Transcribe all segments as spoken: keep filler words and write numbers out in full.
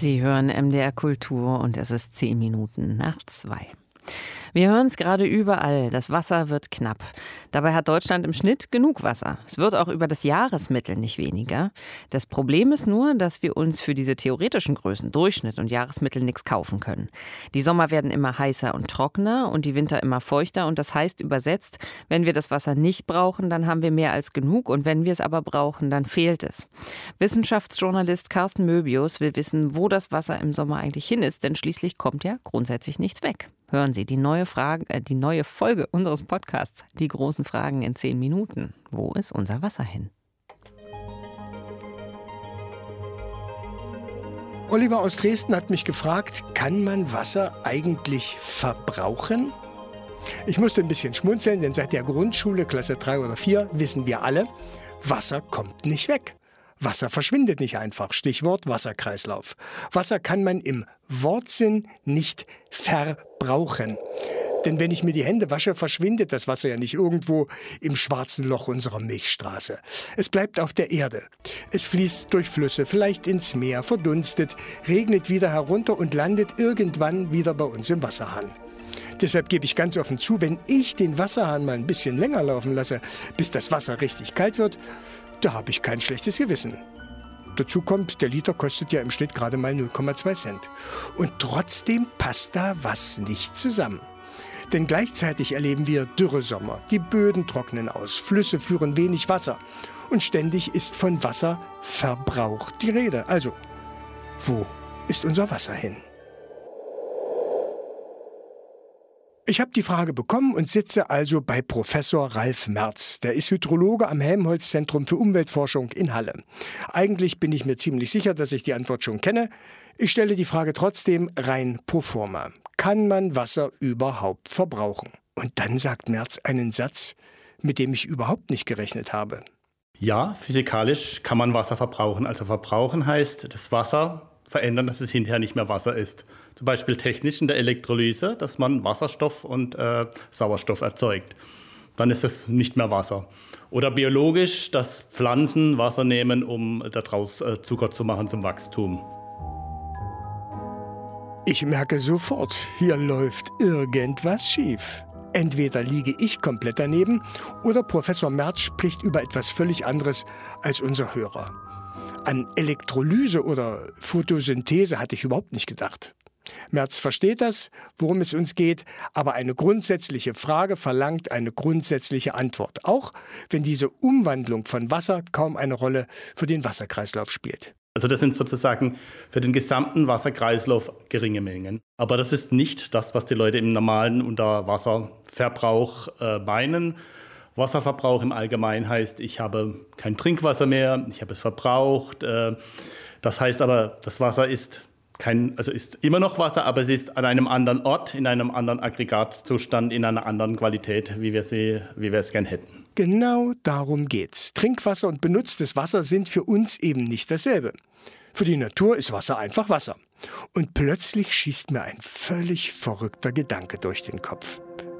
Sie hören M D R Kultur und es ist zehn Minuten nach zwei. Wir hören es gerade überall, das Wasser wird knapp. Dabei hat Deutschland im Schnitt genug Wasser. Es wird auch über das Jahresmittel nicht weniger. Das Problem ist nur, dass wir uns für diese theoretischen Größen, Durchschnitt und Jahresmittel, nichts kaufen können. Die Sommer werden immer heißer und trockener und die Winter immer feuchter. Und das heißt übersetzt, wenn wir das Wasser nicht brauchen, dann haben wir mehr als genug. Und wenn wir es aber brauchen, dann fehlt es. Wissenschaftsjournalist Carsten Möbius will wissen, wo das Wasser im Sommer eigentlich hin ist. Denn schließlich kommt ja grundsätzlich nichts weg. Hören Sie die neue Frage, äh, die neue Folge unseres Podcasts, die großen Fragen in zehn Minuten. Wo ist unser Wasser hin? Oliver aus Dresden hat mich gefragt, kann man Wasser eigentlich verbrauchen? Ich musste ein bisschen schmunzeln, denn seit der Grundschule, Klasse drei oder vier, wissen wir alle, Wasser kommt nicht weg. Wasser verschwindet nicht einfach. Stichwort Wasserkreislauf. Wasser kann man im Wortsinn nicht verbrauchen. Denn wenn ich mir die Hände wasche, verschwindet das Wasser ja nicht irgendwo im schwarzen Loch unserer Milchstraße. Es bleibt auf der Erde. Es fließt durch Flüsse, vielleicht ins Meer, verdunstet, regnet wieder herunter und landet irgendwann wieder bei uns im Wasserhahn. Deshalb gebe ich ganz offen zu, wenn ich den Wasserhahn mal ein bisschen länger laufen lasse, bis das Wasser richtig kalt wird, da habe ich kein schlechtes Gewissen. Dazu kommt, der Liter kostet ja im Schnitt gerade mal null Komma zwei Cent. Und trotzdem passt da was nicht zusammen. Denn gleichzeitig erleben wir Dürresommer, die Böden trocknen aus, Flüsse führen wenig Wasser. Und ständig ist von Wasserverbrauch die Rede. Also, wo ist unser Wasser hin? Ich habe die Frage bekommen und sitze also bei Professor Ralf Merz. Der ist Hydrologe am Helmholtz-Zentrum für Umweltforschung in Halle. Eigentlich bin ich mir ziemlich sicher, dass ich die Antwort schon kenne. Ich stelle die Frage trotzdem rein pro forma. Kann man Wasser überhaupt verbrauchen? Und dann sagt Merz einen Satz, mit dem ich überhaupt nicht gerechnet habe. Ja, physikalisch kann man Wasser verbrauchen. Also verbrauchen heißt, das Wasser verändern, dass es hinterher nicht mehr Wasser ist. Zum Beispiel technisch in der Elektrolyse, dass man Wasserstoff und äh, Sauerstoff erzeugt. Dann ist es nicht mehr Wasser. Oder biologisch, dass Pflanzen Wasser nehmen, um daraus äh, Zucker zu machen zum Wachstum. Ich merke sofort, hier läuft irgendwas schief. Entweder liege ich komplett daneben oder Professor Merz spricht über etwas völlig anderes als unser Hörer. An Elektrolyse oder Photosynthese hatte ich überhaupt nicht gedacht. Merz versteht das, worum es uns geht, aber eine grundsätzliche Frage verlangt eine grundsätzliche Antwort, auch wenn diese Umwandlung von Wasser kaum eine Rolle für den Wasserkreislauf spielt. Also das sind sozusagen für den gesamten Wasserkreislauf geringe Mengen. Aber das ist nicht das, was die Leute im normalen Unterwasserverbrauch äh, meinen. Wasserverbrauch im Allgemeinen heißt, ich habe kein Trinkwasser mehr, ich habe es verbraucht. Äh, das heißt aber, das Wasser ist Kein, also ist immer noch Wasser, aber es ist an einem anderen Ort, in einem anderen Aggregatzustand, in einer anderen Qualität, wie wir, sie, wie wir es gern hätten. Genau darum geht's. Trinkwasser und benutztes Wasser sind für uns eben nicht dasselbe. Für die Natur ist Wasser einfach Wasser. Und plötzlich schießt mir ein völlig verrückter Gedanke durch den Kopf.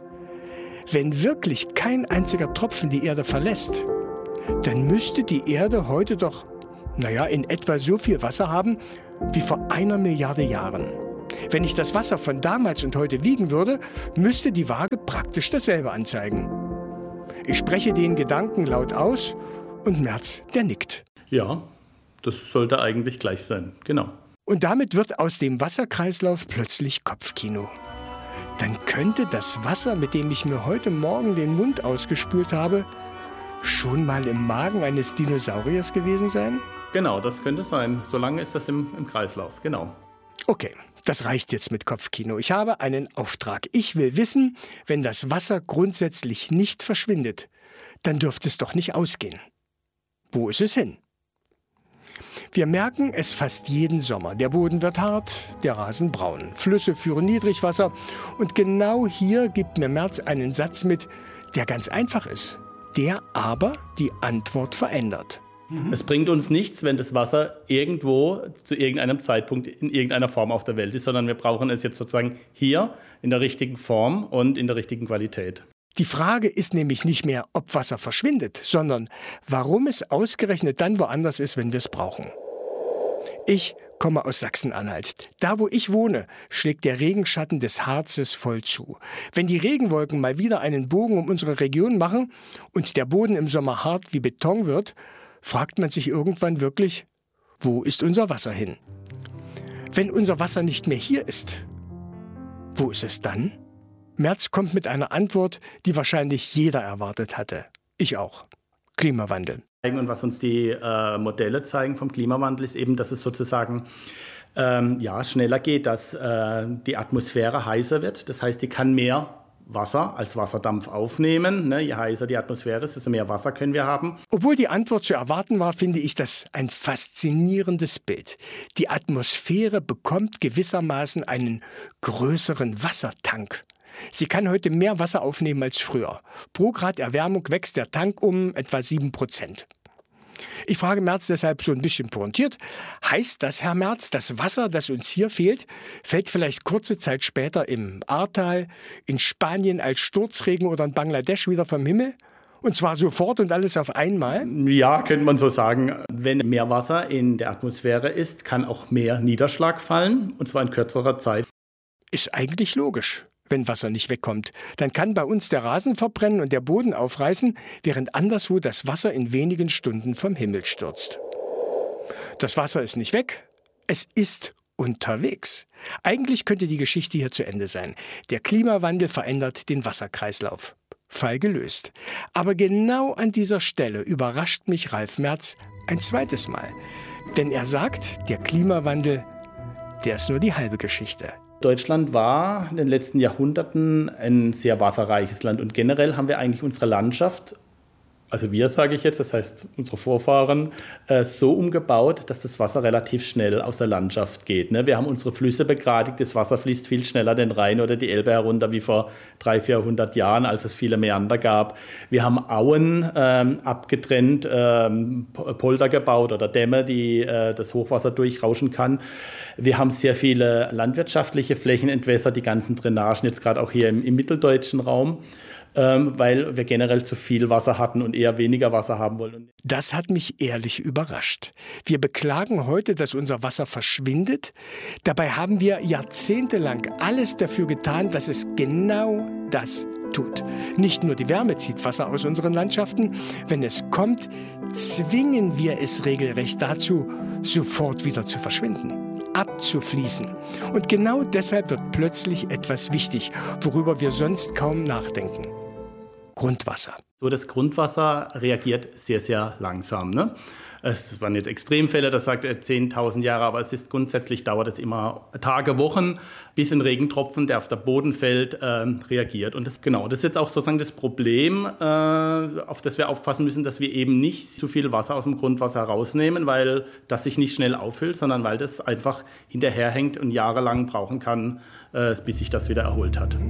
Wenn wirklich kein einziger Tropfen die Erde verlässt, dann müsste die Erde heute doch, naja, in etwa so viel Wasser haben, wie vor einer Milliarde Jahren. Wenn ich das Wasser von damals und heute wiegen würde, müsste die Waage praktisch dasselbe anzeigen. Ich spreche den Gedanken laut aus und Merz, der nickt. Ja, das sollte eigentlich gleich sein, genau. Und damit wird aus dem Wasserkreislauf plötzlich Kopfkino. Dann könnte das Wasser, mit dem ich mir heute Morgen den Mund ausgespült habe, schon mal im Magen eines Dinosauriers gewesen sein? Genau, das könnte sein. Solange ist das im, im Kreislauf, genau. Okay, das reicht jetzt mit Kopfkino. Ich habe einen Auftrag. Ich will wissen, wenn das Wasser grundsätzlich nicht verschwindet, dann dürfte es doch nicht ausgehen. Wo ist es hin? Wir merken es fast jeden Sommer. Der Boden wird hart, der Rasen braun. Flüsse führen Niedrigwasser. Und genau hier gibt mir Merz einen Satz mit, der ganz einfach ist, der aber die Antwort verändert. Es bringt uns nichts, wenn das Wasser irgendwo zu irgendeinem Zeitpunkt in irgendeiner Form auf der Welt ist, sondern wir brauchen es jetzt sozusagen hier in der richtigen Form und in der richtigen Qualität. Die Frage ist nämlich nicht mehr, ob Wasser verschwindet, sondern warum es ausgerechnet dann woanders ist, wenn wir es brauchen. Ich komme aus Sachsen-Anhalt. Da, wo ich wohne, schlägt der Regenschatten des Harzes voll zu. Wenn die Regenwolken mal wieder einen Bogen um unsere Region machen und der Boden im Sommer hart wie Beton wird, fragt man sich irgendwann wirklich, wo ist unser Wasser hin? Wenn unser Wasser nicht mehr hier ist, wo ist es dann? Merz kommt mit einer Antwort, die wahrscheinlich jeder erwartet hatte. Ich auch. Klimawandel. Und was uns die äh, Modelle zeigen vom Klimawandel, ist eben, dass es sozusagen ähm, ja, schneller geht, dass äh, die Atmosphäre heißer wird. Das heißt, die kann mehr Wasser als Wasserdampf aufnehmen. Ne? Je heißer die Atmosphäre ist, desto mehr Wasser können wir haben. Obwohl die Antwort zu erwarten war, finde ich das ein faszinierendes Bild. Die Atmosphäre bekommt gewissermaßen einen größeren Wassertank. Sie kann heute mehr Wasser aufnehmen als früher. Pro Grad Erwärmung wächst der Tank um etwa sieben Prozent. Ich frage Merz deshalb so ein bisschen pointiert, heißt das, Herr Merz, das Wasser, das uns hier fehlt, fällt vielleicht kurze Zeit später im Ahrtal, in Spanien als Sturzregen oder in Bangladesch wieder vom Himmel? Und zwar sofort und alles auf einmal? Ja, könnte man so sagen. Wenn mehr Wasser in der Atmosphäre ist, kann auch mehr Niederschlag fallen, und zwar in kürzerer Zeit. Ist eigentlich logisch. Wenn Wasser nicht wegkommt, dann kann bei uns der Rasen verbrennen und der Boden aufreißen, während anderswo das Wasser in wenigen Stunden vom Himmel stürzt. Das Wasser ist nicht weg, es ist unterwegs. Eigentlich könnte die Geschichte hier zu Ende sein. Der Klimawandel verändert den Wasserkreislauf. Fall gelöst. Aber genau an dieser Stelle überrascht mich Ralf Merz ein zweites Mal. Denn er sagt, der Klimawandel, der ist nur die halbe Geschichte. Deutschland war in den letzten Jahrhunderten ein sehr wasserreiches Land und generell haben wir eigentlich unsere Landschaft, also wir sage ich jetzt, das heißt unsere Vorfahren, äh, so umgebaut, dass das Wasser relativ schnell aus der Landschaft geht. Ne? Wir haben unsere Flüsse begradigt, das Wasser fließt viel schneller den Rhein oder die Elbe herunter wie vor dreihundert, vierhundert Jahren, als es viele Meander gab. Wir haben Auen ähm, abgetrennt, ähm, Polder gebaut oder Dämme, die äh, das Hochwasser durchrauschen kann. Wir haben sehr viele landwirtschaftliche Flächen entwässert, die ganzen Drainagen, jetzt gerade auch hier im, im mitteldeutschen Raum, ähm, weil wir generell zu viel Wasser hatten und eher weniger Wasser haben wollen. Das hat mich ehrlich überrascht. Wir beklagen heute, dass unser Wasser verschwindet. Dabei haben wir jahrzehntelang alles dafür getan, dass es genau das tut. Nicht nur die Wärme zieht Wasser aus unseren Landschaften. Wenn es kommt, zwingen wir es regelrecht dazu, sofort wieder zu verschwinden, abzufließen. Und genau deshalb wird plötzlich etwas wichtig, worüber wir sonst kaum nachdenken. Grundwasser. So, das Grundwasser reagiert sehr, sehr langsam. Ne? Es waren jetzt Extremfälle, das sagt er zehntausend Jahre, aber es ist grundsätzlich, dauert es immer Tage, Wochen, bis ein Regentropfen, der auf den Boden fällt, äh, reagiert. Und das, genau, das ist jetzt auch sozusagen das Problem, äh, auf das wir aufpassen müssen, dass wir eben nicht zu viel Wasser aus dem Grundwasser rausnehmen, weil das sich nicht schnell auffüllt, sondern weil das einfach hinterherhängt und jahrelang brauchen kann, äh, bis sich das wieder erholt hat.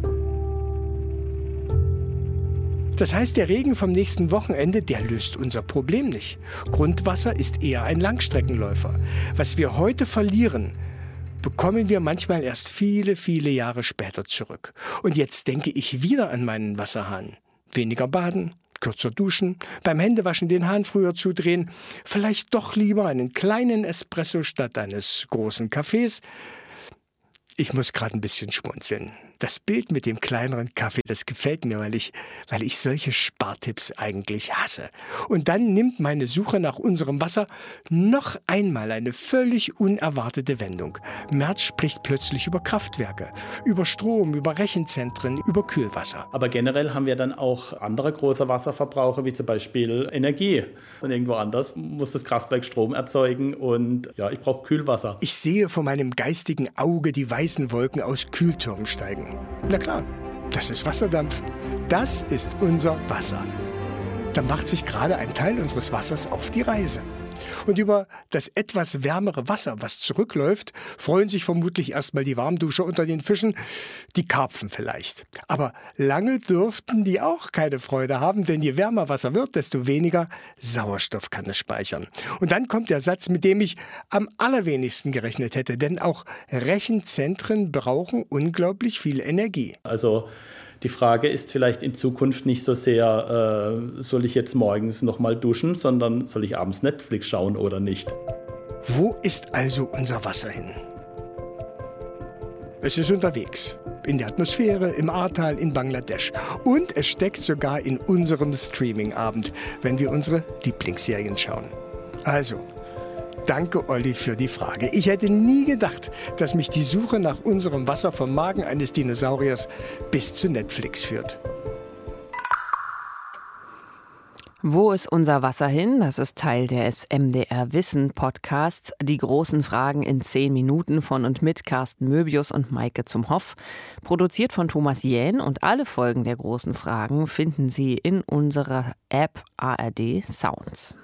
Das heißt, der Regen vom nächsten Wochenende, der löst unser Problem nicht. Grundwasser ist eher ein Langstreckenläufer. Was wir heute verlieren, bekommen wir manchmal erst viele, viele Jahre später zurück. Und jetzt denke ich wieder an meinen Wasserhahn. Weniger baden, kürzer duschen, beim Händewaschen den Hahn früher zudrehen, vielleicht doch lieber einen kleinen Espresso statt eines großen Kaffees. Ich muss gerade ein bisschen schmunzeln. Das Bild mit dem kleineren Kaffee, das gefällt mir, weil ich, weil ich solche Spartipps eigentlich hasse. Und dann nimmt meine Suche nach unserem Wasser noch einmal eine völlig unerwartete Wendung. Merz spricht plötzlich über Kraftwerke, über Strom, über Rechenzentren, über Kühlwasser. Aber generell haben wir dann auch andere große Wasserverbraucher, wie zum Beispiel Energie. Und irgendwo anders muss das Kraftwerk Strom erzeugen und ja, ich brauche Kühlwasser. Ich sehe vor meinem geistigen Auge die weißen Wolken aus Kühltürmen steigen. Na klar, das ist Wasserdampf. Das ist unser Wasser. Da macht sich gerade ein Teil unseres Wassers auf die Reise. Und über das etwas wärmere Wasser, was zurückläuft, freuen sich vermutlich erstmal die Warmduscher unter den Fischen, die Karpfen vielleicht. Aber lange dürften die auch keine Freude haben, denn je wärmer Wasser wird, desto weniger Sauerstoff kann es speichern. Und dann kommt der Satz, mit dem ich am allerwenigsten gerechnet hätte, denn auch Rechenzentren brauchen unglaublich viel Energie. Also die Frage ist vielleicht in Zukunft nicht so sehr, äh, soll ich jetzt morgens noch mal duschen, sondern soll ich abends Netflix schauen oder nicht? Wo ist also unser Wasser hin? Es ist unterwegs. In der Atmosphäre, im Ahrtal, in Bangladesch. Und es steckt sogar in unserem Streaming-Abend, wenn wir unsere Lieblingsserien schauen. Also, danke Olli für die Frage. Ich hätte nie gedacht, dass mich die Suche nach unserem Wasser vom Magen eines Dinosauriers bis zu Netflix führt. Wo ist unser Wasser hin? Das ist Teil des M D R Wissen Podcasts. Die großen Fragen in zehn Minuten von und mit Carsten Möbius und Maike zum Hoff. Produziert von Thomas Jähn, und alle Folgen der großen Fragen finden Sie in unserer App A R D Sounds.